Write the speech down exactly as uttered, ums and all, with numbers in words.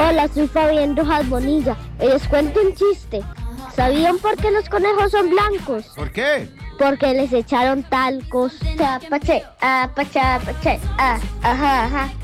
Hola, soy Fabián Rojas Bonilla. Y les cuento un chiste. ¿Sabían por qué los conejos son blancos? ¿Por qué? Porque les echaron talcos. Chapache, apache, apache, ah, ajá, ajá.